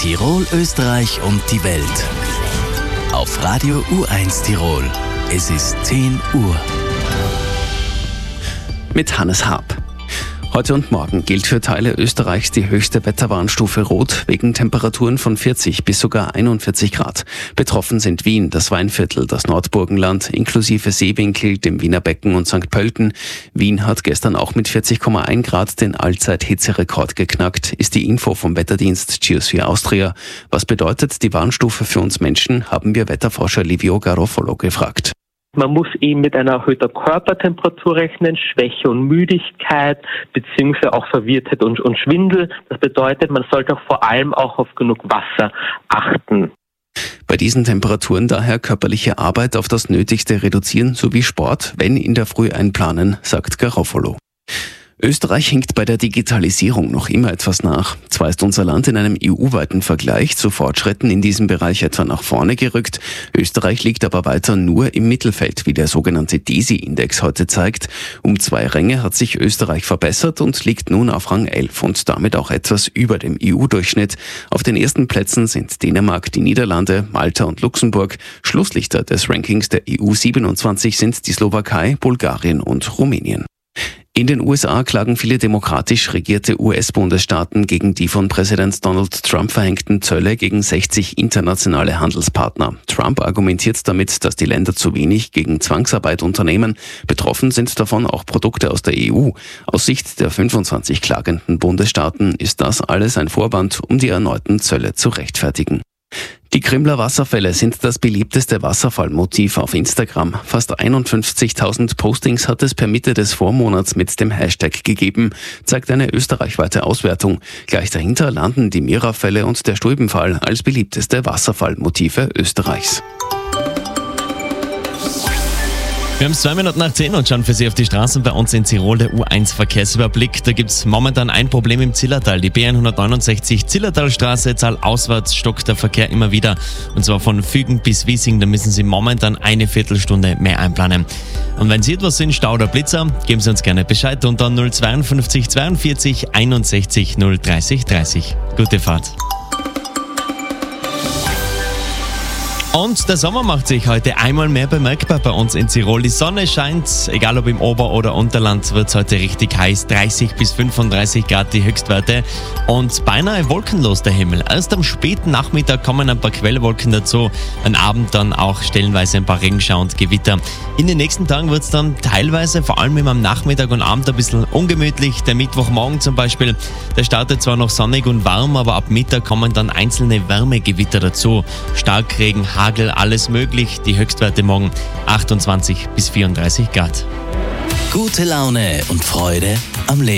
Tirol, Österreich und die Welt. Auf Radio U1 Tirol. Es ist 10 Uhr. Mit Hannes Haab. Heute und morgen gilt für Teile Österreichs die höchste Wetterwarnstufe Rot wegen Temperaturen von 40 bis sogar 41 Grad. Betroffen sind Wien, das Weinviertel, das Nordburgenland, inklusive Seewinkel, dem Wiener Becken und St. Pölten. Wien hat gestern auch mit 40,1 Grad den Allzeit-Hitzerekord geknackt, ist die Info vom Wetterdienst Geosphere Austria. Was bedeutet die Warnstufe für uns Menschen, haben wir Wetterforscher Livio Garofalo gefragt. Man muss eben mit einer erhöhter Körpertemperatur rechnen, Schwäche und Müdigkeit, beziehungsweise auch Verwirrtheit und Schwindel. Das bedeutet, man sollte auch vor allem auch auf genug Wasser achten. Bei diesen Temperaturen daher körperliche Arbeit auf das Nötigste reduzieren sowie Sport, wenn in der Früh einplanen, sagt Garofalo. Österreich hinkt bei der Digitalisierung noch immer etwas nach. Zwar ist unser Land in einem EU-weiten Vergleich zu Fortschritten in diesem Bereich etwa nach vorne gerückt. Österreich liegt aber weiter nur im Mittelfeld, wie der sogenannte DESI-Index heute zeigt. Um 2 Ränge hat sich Österreich verbessert und liegt nun auf Rang 11 und damit auch etwas über dem EU-Durchschnitt. Auf den ersten Plätzen sind Dänemark, die Niederlande, Malta und Luxemburg. Schlusslichter des Rankings der EU 27 sind die Slowakei, Bulgarien und Rumänien. In den USA klagen viele demokratisch regierte US-Bundesstaaten gegen die von Präsident Donald Trump verhängten Zölle gegen 60 internationale Handelspartner. Trump argumentiert damit, dass die Länder zu wenig gegen Zwangsarbeit unternehmen. Betroffen sind davon auch Produkte aus der EU. Aus Sicht der 25 klagenden Bundesstaaten ist das alles ein Vorwand, um die erneuten Zölle zu rechtfertigen. Die Krimler Wasserfälle sind das beliebteste Wasserfallmotiv auf Instagram. Fast 51.000 Postings hat es per Mitte des Vormonats mit dem Hashtag gegeben, zeigt eine österreichweite Auswertung. Gleich dahinter landen die Mirafälle und der Stulbenfall als beliebteste Wasserfallmotive Österreichs. Wir haben es 2 Minuten nach 10 und schauen für Sie auf die Straßen bei uns in Tirol, der U1-Verkehrsüberblick. Da gibt es momentan ein Problem im Zillertal. Die B169 Zillertalstraße, zahlauswärts stockt der Verkehr immer wieder. Und zwar von Fügen bis Wiesing, da müssen Sie momentan eine Viertelstunde mehr einplanen. Und wenn Sie etwas sehen, Stau oder Blitzer, geben Sie uns gerne Bescheid unter 052 42 61 030 30. Gute Fahrt. Und der Sommer macht sich heute einmal mehr bemerkbar bei uns in Tirol. Die Sonne scheint, egal ob im Ober- oder Unterland, wird es heute richtig heiß. 30 bis 35 Grad die Höchstwerte und beinahe wolkenlos der Himmel. Erst am späten Nachmittag kommen ein paar Quellwolken dazu. Am Abend dann auch stellenweise ein paar Regenschauer und Gewitter. In den nächsten Tagen wird es dann teilweise, vor allem am Nachmittag und Abend, ein bisschen ungemütlich. Der Mittwochmorgen zum Beispiel, der startet zwar noch sonnig und warm, aber ab Mittag kommen dann einzelne Wärmegewitter dazu. Starkregen, Hagel, alles möglich. Die Höchstwerte morgen 28 bis 34 Grad. Gute Laune und Freude am Leben.